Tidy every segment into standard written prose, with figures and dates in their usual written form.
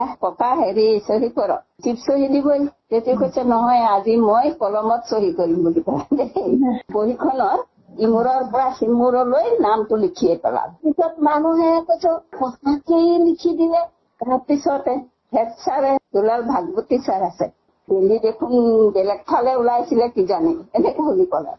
ককা হেৰি চহী কৰ, টিপ চহী দিবই। তেতিয়া কৈছে নহয় আজি মই কলমত চহী কৰিম বুলি কয়। বহীখনত ইমূৰৰ পৰা সিমূৰলৈ নামটো লিখিয়ে পেলাল। পিছত মানুহে কৈছে সঁচাকেই লিখি দিলে। তাৰপিছতে হেড ছাৰে দুলাল ভাগৱতী ছাৰ আছে, দিল্লী দেখোন বেলেগ ফালে ওলাইছিলে কিজানি, এনেকে বুলি ক'লে।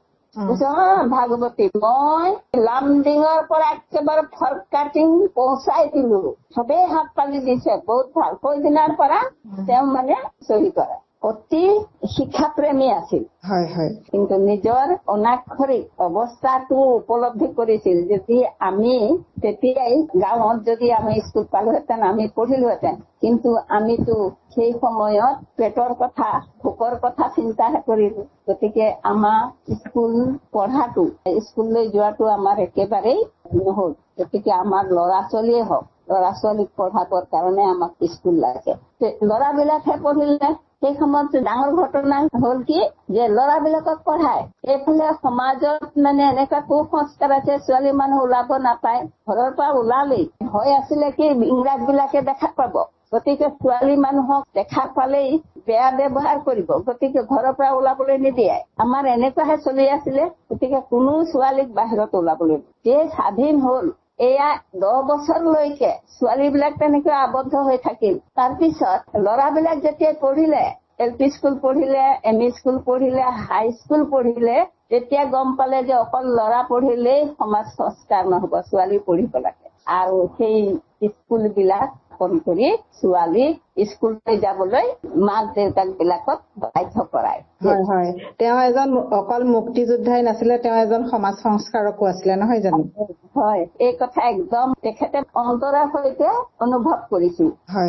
ভাগৱতী মই লামডিঙৰ পৰা একেবাৰে ফৰকাটিং পहुঁচাই দিলো। চবেই হাত পালি দিছে, বহুত ভাল। সেইদিনাৰ পৰা তেওঁ মানে চহী কৰে। অতি শিক্ষাপ্ৰেমী আছিল। কিন্তু নিজৰ অনাক্ষৰিক অৱস্থাটো উপলব্ধি কৰিছিল। যদি আমি তেতিয়াই গাঁৱত যদি আমি স্কুল পালোহেঁতেন, আমি পঢ়িলোহেঁতেন। কিন্তু আমিতো সেই সময়ত পেটৰ কথা, ভোকৰ কথা চিন্তাহে কৰিলো। গতিকে আমাৰ স্কুল পঢ়াটো, স্কুললৈ যোৱাটো আমাৰ একেবাৰেই নহল। গতিকে আমাৰ ল'ৰা ছোৱালীয়ে হওক, ল'ৰা ছোৱালীক পঢ়াবৰ কাৰণে আমাক স্কুল লাগে। ল'ৰাবিলাকহে পঢ়িলে। সেই সময়ত ডাঙৰ ঘটনা হ'ল কি যে ল'ৰাবিলাকক পঢ়ায়, এইফালে সমাজত মানে এনেকুৱা কুসংস্কাৰ আছে, ছোৱালী মানুহ ওলাব নাপায়। ঘৰৰ পৰা ওলালেই ভয় আছিলে কি ইংৰাজ বিলাকে দেখা পাব। গতিকে ছোৱালী মানুহক দেখা পালেই বেয়া ব্যৱহাৰ কৰিব। গতিকে ঘৰৰ পৰা ওলাবলৈ নিদিয়ে। আমাৰ এনেকুৱাহে চলি আছিলে। গতিকে কোনো ছোৱালীক বাহিৰত ওলাবলৈ যে স্বাধীন হ'ল, এয়া 10 বছৰলৈকে ছোৱালীবিলাক তেনেকৈ আবদ্ধ হৈ থাকিল। তাৰপিছত ল'ৰাবিলাক যেতিয়া পঢ়িলে, LP স্কুল পঢ়িলে, ME স্কুল পঢ়িলে, হাই স্কুল পঢ়িলে, তেতিয়া গম পালে যে অকল ল'ৰা পঢ়িলেই সমাজ সংস্কাৰ নহব, ছোৱালী পঢ়িব লাগে। আৰু সেই স্কুল বিলাক কৰি ছোৱালীক স্কুললৈ যাবলৈ মাক দেউতাক বিলাকক বাধ্য কৰায়। হয়, তেওঁ এজন অকল মুক্তিযোদ্ধাই নাছিলে, তেওঁ এজন সমাজ সংস্কাৰকো আছিলে, নহয় জানো? হয়, এই কথা একদম তেখেতে অন্তৰৰ সৈতে অনুভৱ কৰিছিল।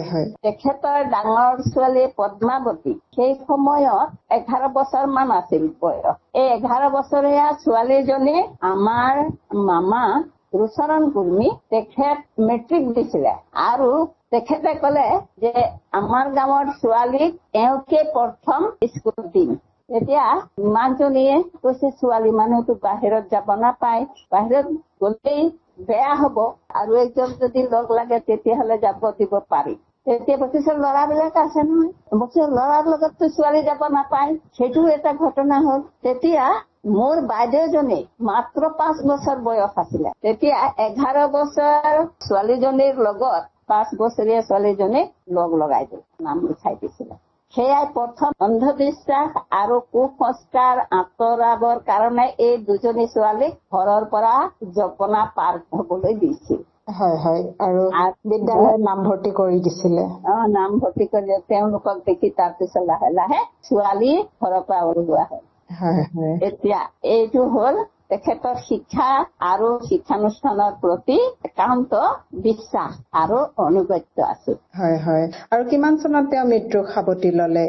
তেখেতৰ ডাঙৰ ছোৱালী পদ্মাৱতী সেই সময়ত 11 বছৰ মান আছিল বয়স। এই 11 বছৰীয়া ছোৱালীজনী আমাৰ মামা ৰুচৰণ কুৰ্মী, তেখেত মেট্ৰিক দিছিলে। আৰু তেখেতে কলে যে আমাৰ গাঁৱৰ ছোৱালীক এওঁকে প্ৰথম স্কুল দিম। এতিয়া মাকজনীয়ে কৈছে ছোৱালী মানুহতো বাহিৰত যাব নাপায়, বাহিৰত গলেই বেয়া হব, আৰু একজন যদি লগ লাগে তেতিয়াহলে যাব দিব পাৰি। তেতিয়া বছৰ ল'ৰাবিলাক আছে নহয়, বছৰ ল'ৰাৰ লগততো ছোৱালী যাব নাপায়। সেইটোও এটা ঘটনা হ'ল। তেতিয়া মোৰ বাইদেউজনী মাত্ৰ 5 বছৰ বয়স আছিলে। তেতিয়া 11 বছৰ ছোৱালীজনীৰ লগত 5 বছৰীয়া ছোৱালীজনীক লগ লগাই দিল, নাম লিখাই দিছিলে। সেয়াই প্ৰথম অন্ধবিশ্বাস আৰু কুসংস্কাৰ আঁতৰাবৰ কাৰণে এই দুজনী ছোৱালীক ঘৰৰ পৰা জপনা পাৰ হবলৈ দিছিল। আৰু বিদ্যালয়ত নামভৰ্তি কৰি দিছিলে। নামভৰ্তি কৰি তেওঁলোকক দেখি তাৰপিছত লাহে লাহে ছোৱালী ঘৰৰ পৰা ওলোৱা হয়। এতিয়া এইটো হ'ল তেখেতৰ শিক্ষা আৰু শিক্ষানুষ্ঠানৰ প্ৰতি একান্ত বিশ্বাস আৰু অনুগত্য আছিল। আৰু কিমান চনত তেওঁ মৃত্যুক সাৱটি ললে?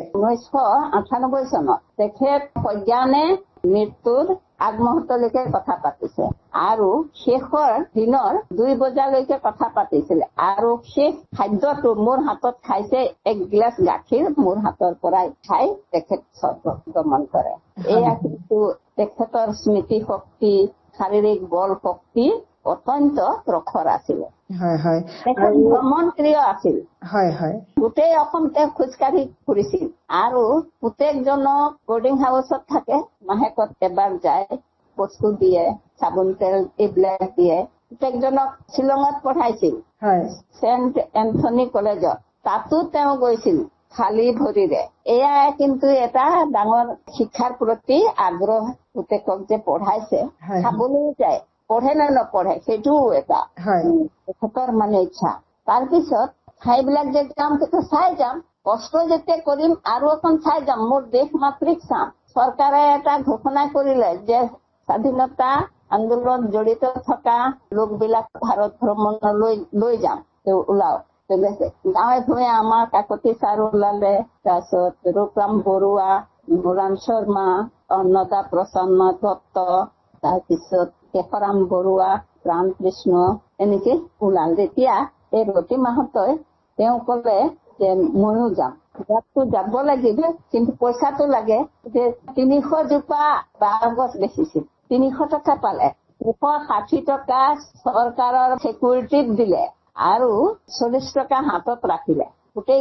1998 চনত তেখেত সজ্ঞানে মৃত্যুৰ আগমুহূৰ্তলৈকে কথা পাতিছে, আৰু শেষৰ দিনৰ 2 বজালৈকে কথা পাতিছিলে। আৰু শেষ খাদ্যটো মোৰ হাতত খাইছে, 1 গিলাচ গাখীৰ মোৰ হাতৰ পৰাই খাই তেখেত গমন কৰে। এয়া কিন্তু তেখেতৰ স্মৃতি শক্তি, শাৰীৰিক বল শক্তি অত্যন্ত প্ৰখৰ আছিলে। তেখেত ভ্ৰমণপ্ৰিয় আছিল। গোটেই অসম তেওঁ খোজকাঢ়ি ফুৰিছিল, আৰু প্ৰত্যেকজনক বৰ্ডিং হাউচত থাকে, মাহেকত এবাৰ যায়, বস্তু দিয়ে, চাবোন তেল এইবিলাক দিয়ে। প্ৰত্যেকজনক শ্বিলঙত পঠাইছিল, চেণ্ট এন্থনী কলেজত, তাতো তেওঁ গৈছিল খালী ভৰিৰে। এয়া কিন্তু এটা ডাঙৰ শিক্ষাৰ প্ৰতি আগ্ৰহ। পুতেকক যে পঢ়াইছে, খাবলৈ যায়, পঢ়ে নে নপঢ়ে সেইটোও এটা তেখেতৰ মানে ইচ্ছা। তাৰপিছত ঠাইবিলাক যে যাম তেতিয়া চাই যাম, কষ্ট যেতিয়া কৰিম আৰু অকণ চাই যাম, মোৰ দেশ মাতৃক চাম। চৰকাৰে এটা ঘোষণা কৰিলে যে স্বাধীনতা আন্দোলনত জড়িত থকা লোকবিলাক ভাৰত ভ্ৰমণলৈ লৈ যাম, ওলাও। গাঁৱে ভূঞে আমাৰ কাকতি ছাৰ ওলালে, তাৰপিছত ৰূপৰাম বৰুৱা, মুৰাণ শৰ্মা, অন্নদা প্ৰসন্ন দত্ত, তাৰপিছত কেশৰাম বৰুৱা, প্ৰাণ কৃষ্ণ, এনেকে ওলাল। যেতিয়া এই ৰতি মাহতই তেওঁ কলে যে ময়ো যাম, ইয়াততো যাব লাগিব, কিন্তু পইচাটো লাগে। যে 300 জোপা বাঁহ গছ বেচিছিল, 300 টকা পালে, 260 টকা চৰকাৰৰ চিকিউৰিটিত দিলে, আৰু 40 টকা হাতত ৰাখিলে। গোটেই